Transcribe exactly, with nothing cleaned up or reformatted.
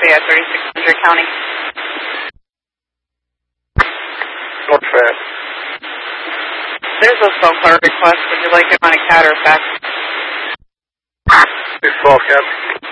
Bay at thirty-six hundred County. Not fair. There's a cell car request. Would you like it on a cat or a fax? It's four, Cap.